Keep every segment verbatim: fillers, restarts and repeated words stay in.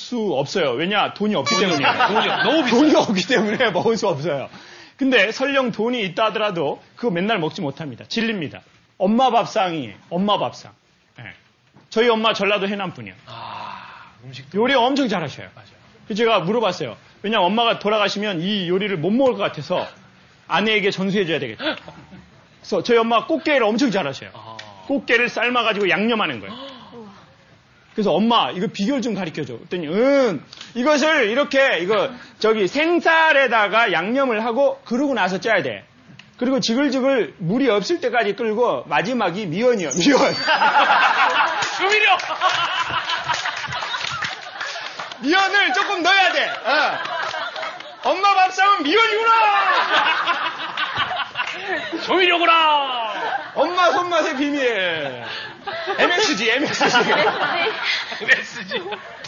수 없어요. 왜냐? 돈이 없기 때문이에요. 돈이, 너무 비싸요. 돈이 없기 때문에 먹을 수 없어요. 근데 설령 돈이 있다 하더라도 그거 맨날 먹지 못합니다. 질립니다. 엄마 밥상이에요. 엄마 밥상. 네. 저희 엄마 전라도 해남 분이에요. 아, 음식 요리 엄청 잘하셔요. 맞아요. 그래서 제가 물어봤어요. 왜냐면 엄마가 돌아가시면 이 요리를 못 먹을 것 같아서 아내에게 전수해줘야 되겠다. 그래서 저희 엄마가 꽃게를 엄청 잘하셔요. 아. 꽃게를 삶아가지고 양념하는 거예요. 그래서 엄마 이거 비결 좀 가르쳐줘. 그랬더니 음 이것을 이렇게 이거 저기 생쌀에다가 양념을 하고 그러고 나서 짜야 돼. 그리고 지글지글 물이 없을 때까지 끓고 마지막이 미원이요. 미원. 조미료. 미원을 조금 넣어야 돼. 어. 엄마 밥상은 미원이구나. 조미료구나. 엄마 손맛의 비밀. 엠에스지, 엠에스지. 엠에스지.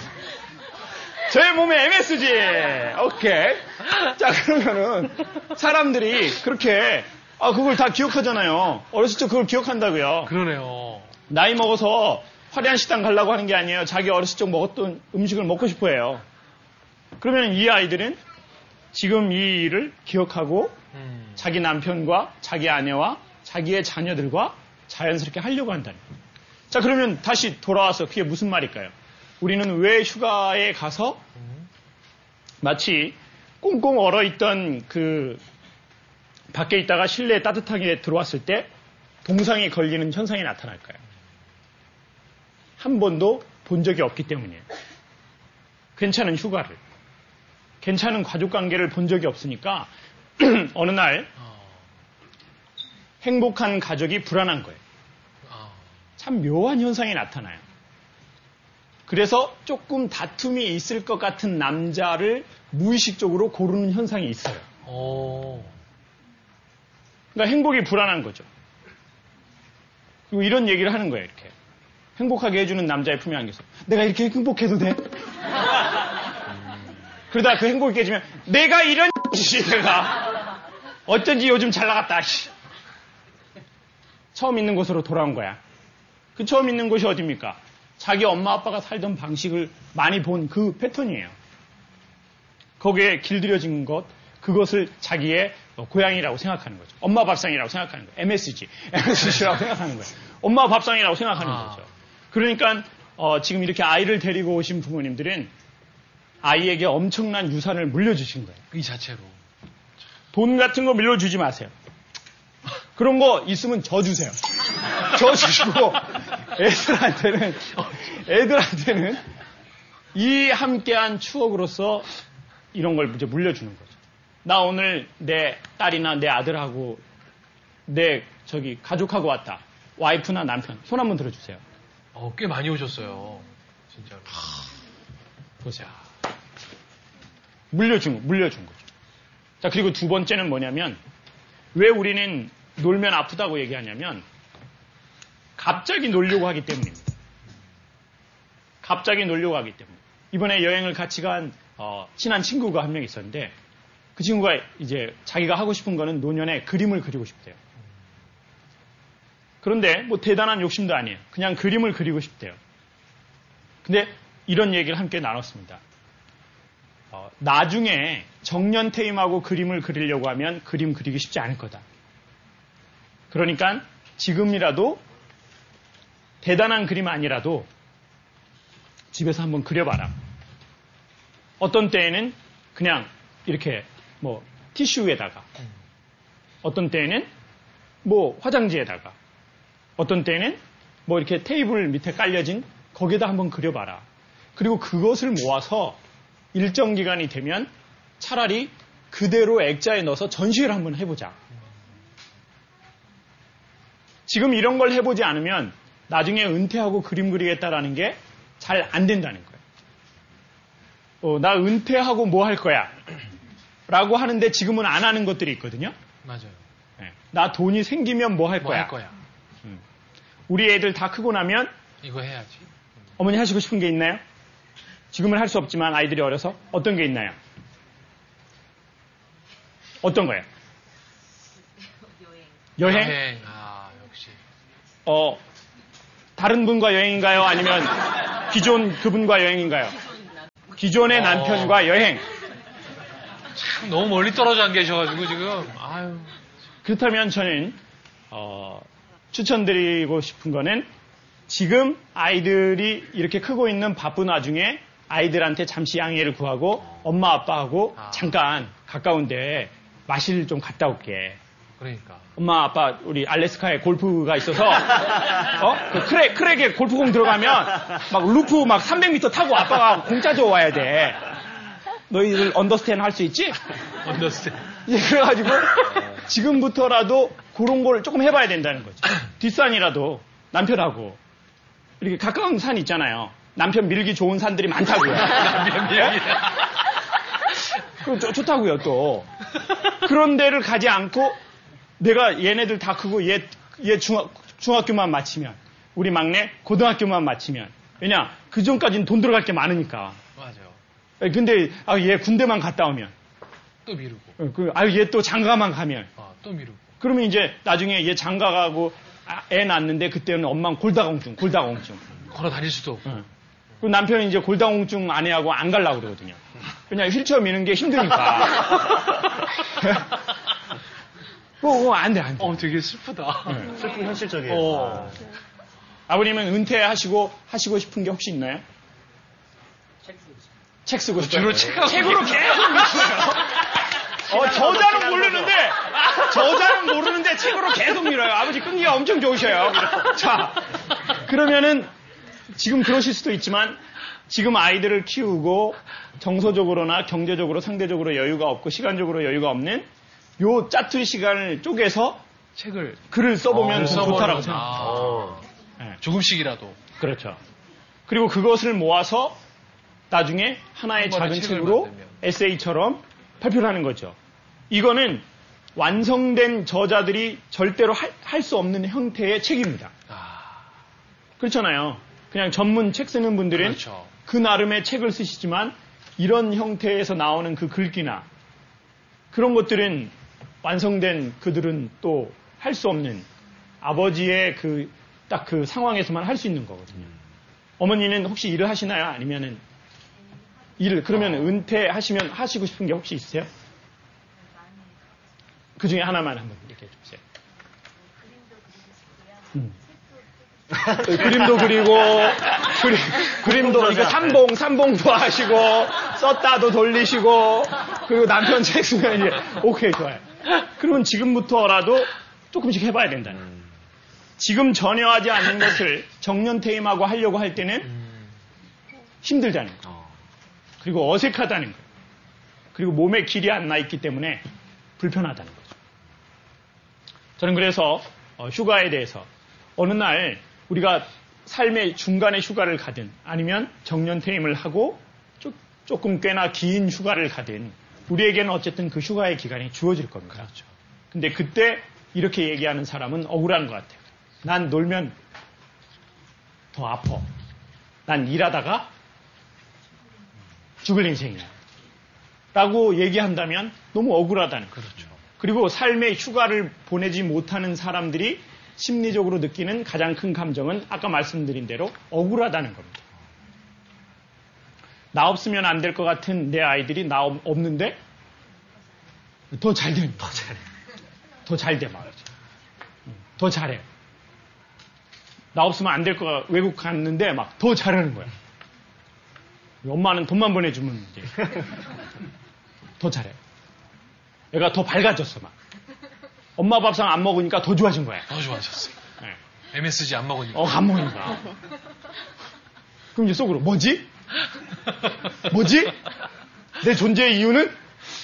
저의 몸에 엠에스지. 오케이. 자, 그러면은 사람들이 그렇게 아 그걸 다 기억하잖아요. 어렸을 때 그걸 기억한다고요. 그러네요. 나이 먹어서 화려한 식당 가려고 하는 게 아니에요. 자기 어렸을 적 먹었던 음식을 먹고 싶어 해요. 그러면 이 아이들은 지금 이 일을 기억하고 음. 자기 남편과 자기 아내와 자기의 자녀들과 자연스럽게 하려고 한다는 거예요. 자, 그러면 다시 돌아와서 그게 무슨 말일까요? 우리는 왜 휴가에 가서 마치 꽁꽁 얼어있던 그 밖에 있다가 실내에 따뜻하게 들어왔을 때 동상에 걸리는 현상이 나타날까요? 한 번도 본 적이 없기 때문이에요. 괜찮은 휴가를, 괜찮은 가족관계를 본 적이 없으니까 어느 날 행복한 가족이 불안한 거예요. 참 묘한 현상이 나타나요. 그래서 조금 다툼이 있을 것 같은 남자를 무의식적으로 고르는 현상이 있어요. 오. 그러니까 행복이 불안한 거죠. 그리고 이런 얘기를 하는 거예요, 이렇게. 행복하게 해주는 남자의 품에 안겨서. 내가 이렇게 행복해도 돼? 그러다 그 행복이 깨지면, 내가 이런 씨, 내가. 어쩐지 요즘 잘 나갔다, 씨. 처음 있는 곳으로 돌아온 거야. 그 처음 있는 곳이 어딥니까? 자기 엄마 아빠가 살던 방식을 많이 본 그 패턴이에요. 거기에 길들여진 것, 그것을 자기의 고향이라고 생각하는 거죠. 엄마 밥상이라고 생각하는 거예요. 엠에스지. 엠에스지라고 생각하는 거예요. 엄마 밥상이라고 생각하는 아. 거죠. 그러니까 어, 지금 이렇게 아이를 데리고 오신 부모님들은 아이에게 엄청난 유산을 물려주신 거예요. 이 자체로. 돈 같은 거 물려주지 마세요. 그런 거 있으면 저 주세요. 저 주시고 애들한테는 애들한테는 이 함께한 추억으로서 이런 걸 이제 물려주는 거죠. 나 오늘 내 딸이나 내 아들하고 내 저기 가족하고 왔다. 와이프나 남편 손 한번 들어주세요. 어, 꽤 많이 오셨어요. 진짜로. 보세요. 물려준 물려준 거죠. 자, 그리고 두 번째는 뭐냐면 왜 우리는 놀면 아프다고 얘기하냐면 갑자기 놀려고 하기 때문입니다. 갑자기 놀려고 하기 때문에. 이번에 여행을 같이 간 어, 친한 친구가 한 명 있었는데 그 친구가 이제 자기가 하고 싶은 거는 노년에 그림을 그리고 싶대요. 그런데 뭐 대단한 욕심도 아니에요. 그냥 그림을 그리고 싶대요. 근데 이런 얘기를 함께 나눴습니다. 어, 나중에 정년퇴임하고 그림을 그리려고 하면 그림 그리기 쉽지 않을 거다. 그러니까 지금이라도 대단한 그림 아니라도 집에서 한번 그려봐라. 어떤 때에는 그냥 이렇게 뭐 티슈에다가, 어떤 때에는 뭐 화장지에다가, 어떤 때에는 뭐 이렇게 테이블 밑에 깔려진 거기에다 한번 그려봐라. 그리고 그것을 모아서 일정 기간이 되면 차라리 그대로 액자에 넣어서 전시회를 한번 해보자. 지금 이런 걸 해보지 않으면 나중에 은퇴하고 그림 그리겠다라는 게 잘 안 된다는 거예요. 어, 나 은퇴하고 뭐 할 거야? 라고 하는데 지금은 안 하는 것들이 있거든요. 맞아요. 네. 나 돈이 생기면 뭐 할 뭐 거야? 할 거야? 음. 우리 애들 다 크고 나면 이거 해야지. 어머니 하시고 싶은 게 있나요? 지금은 할 수 없지만 아이들이 어려서 어떤 게 있나요? 어떤 거예요? 여행. 여행? 여행. 아, 역시. 어, 다른 분과 여행인가요? 아니면 기존 그분과 여행인가요? 기존의 어. 남편과 여행. 참 너무 멀리 떨어져 안 계셔가지고 지금 아유. 그렇다면 저는 어, 추천드리고 싶은 거는 지금 아이들이 이렇게 크고 있는 바쁜 와중에 아이들한테 잠시 양해를 구하고 엄마 아빠하고 아. 잠깐 가까운데 마실 좀 갔다 올게. 그러니까. 엄마 아빠 우리 알래스카에 골프가 있어서 어? 그 크랙 크랙에 골프공 들어가면 막 루프 막 삼백 미터 타고 아빠가 공 짜줘 와야 돼. 너희들 언더스탠 할 수 있지? 언더스탠. 예, 그래가지고 지금부터라도 그런 걸 조금 해봐야 된다는 거죠. 뒷산이라도 남편하고 이렇게 가까운 산 있잖아요. 남편 밀기 좋은 산들이 많다고요. 남편 밀기. 그 좋다고요 또. 그런 데를 가지 않고 내가 얘네들 다 크고 얘, 얘 중학, 중학교만 마치면 우리 막내 고등학교만 마치면 왜냐 그 전까지는 돈 들어갈 게 많으니까. 맞아요. 근데 아, 얘 군대만 갔다 오면 또 미루고. 그, 아, 얘 또 장가만 가면 아, 또 미루고. 그러면 이제 나중에 얘 장가 가고 아, 애 낳았는데 그때는 엄마는 골다공증, 골다공증. 걸어 다닐 수도 없고. 응. 그 남편이 이제 골다공증 아내하고 안 가려고 그러거든요. 그냥 휠체어 미는 게 힘드니까. 어, 안 돼, 안 돼. 어, 되게 슬프다. 응. 슬픈 현실적이에요. 어. 아버님은 은퇴하시고 하시고 싶은 게 혹시 있나요? 책 쓰고 싶어요. 주로 책하고 책으로 계속 밀어요. 어, 저자는 모르는데, 저자는 모르는데 책으로 계속 밀어요. 아버지 끈기가 엄청 좋으셔요. 자, 그러면은 지금 그러실 수도 있지만 지금 아이들을 키우고 정서적으로나 경제적으로 상대적으로 여유가 없고 시간적으로 여유가 없는 요 짜투리 시간을 쪼개서 책을 글을 써보면 어, 좀 좋다라고 생각합니다. 아, 어. 네. 조금씩이라도. 그렇죠. 그리고 그것을 모아서 나중에 하나의 한 번에 작은 책을 책으로 만들면. 에세이처럼 발표를 하는 거죠. 이거는 완성된 저자들이 절대로 할 수 없는 형태의 책입니다. 아, 그렇잖아요. 그냥 전문 책 쓰는 분들은 그렇죠. 그 나름의 책을 쓰시지만 이런 형태에서 나오는 그 글귀나 그런 것들은 완성된 그들은 또 할 수 없는 아버지의 그 딱 그 상황에서만 할 수 있는 거거든요. 어머니는 혹시 일을 하시나요? 아니면은 일을 그러면 어. 은퇴하시면 하시고 싶은 게 혹시 있으세요? 그 중에 하나만 한번 얘기해 주세요. 음. 그림도 그리고 그리, 그림도 이거 삼봉 삼봉도 하시고 썼다도 돌리시고 그리고 남편 책 쓰면 이제 오케이 좋아요. 그러면 지금부터라도 조금씩 해봐야 된다는 거예요. 지금 전혀 하지 않는 것을 정년퇴임하고 하려고 할 때는 힘들다는 거예요. 그리고 어색하다는 거예요. 그리고 몸에 길이 안 나 있기 때문에 불편하다는 거죠. 저는 그래서 휴가에 대해서 어느 날 우리가 삶의 중간에 휴가를 가든 아니면 정년퇴임을 하고 조금 꽤나 긴 휴가를 가든 우리에게는 어쨌든 그 휴가의 기간이 주어질 겁니다. 그렇죠. 근데 그때 이렇게 얘기하는 사람은 억울한 것 같아요. 난 놀면 더 아파. 난 일하다가 죽을 인생이야. 라고 얘기한다면 너무 억울하다는 거죠. 그렇죠. 그리고 삶의 휴가를 보내지 못하는 사람들이 심리적으로 느끼는 가장 큰 감정은 아까 말씀드린 대로 억울하다는 겁니다. 나 없으면 안 될 것 같은 내 아이들이 나 없는데 더 잘 돼. 더 잘해. 더 잘 돼 말이죠. 더 잘해. 나 없으면 안 될 것 같 외국 갔는데 막 더 잘하는 거야. 엄마는 돈만 보내주면 이제 더 잘해. 얘가 더 밝아졌어 막. 엄마 밥상 안 먹으니까 더 좋아진 거야. 더 좋아졌어요. 네. 엠에스지 안 먹으니까. 어, 안 먹으니까. 그럼 이제 속으로 뭐지? 뭐지? 내 존재의 이유는?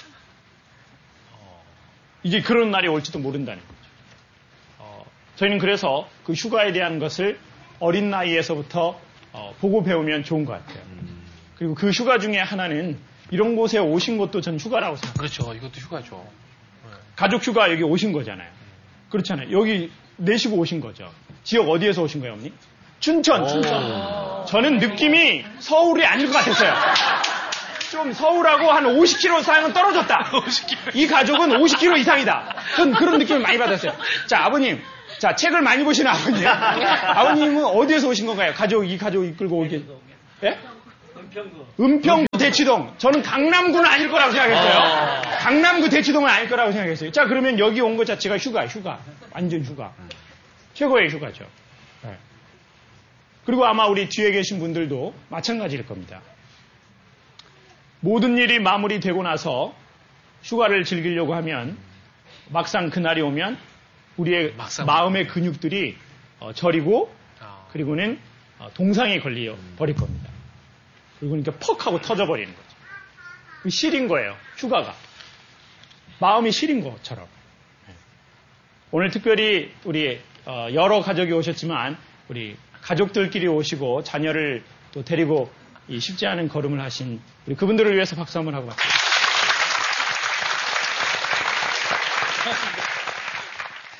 이제 그런 날이 올지도 모른다는 거죠. 어, 저희는 그래서 그 휴가에 대한 것을 어린 나이에서부터 어, 보고 배우면 좋은 것 같아요. 그리고 그 휴가 중에 하나는 이런 곳에 오신 것도 전 휴가라고 생각해요. 그렇죠. 이것도 휴가죠. 네. 가족 휴가 여기 오신 거잖아요. 그렇잖아요. 여기 내시고 오신 거죠. 지역 어디에서 오신 거예요, 어머니? 춘천, 춘천. 저는 느낌이 서울이 아닐 것 같았어요. 좀 서울하고 한 오십 킬로미터 이상은 떨어졌다. 이 가족은 오십 킬로미터 이상이다. 전 그런 느낌을 많이 받았어요. 자, 아버님. 자, 책을 많이 보시는 아버님. 아버님은 어디에서 오신 건가요? 가족, 이 가족 이끌고 오게. 예? 은평구 대치동. 저는 강남구는 아닐 거라고 생각했어요. 어. 강남구 대치동은 아닐 거라고 생각했어요. 자, 그러면 여기 온 것 자체가 휴가, 휴가. 완전 휴가. 최고의 휴가죠. 네. 그리고 아마 우리 뒤에 계신 분들도 마찬가지일 겁니다. 모든 일이 마무리되고 나서 휴가를 즐기려고 하면 막상 그날이 오면 우리의 막상 마음의 근육들이 어, 저리고 아. 그리고는 어, 동상에 걸려 버릴 겁니다. 그리고 이렇게 퍽 하고 터져버리는 거죠. 그 실인 거예요. 휴가가. 마음이 실인 것처럼. 오늘 특별히 우리 어, 여러 가족이 오셨지만 우리 가족들끼리 오시고 자녀를 또 데리고 이 쉽지 않은 걸음을 하신 우리 그분들을 위해서 박수 한번 하고 갑시다.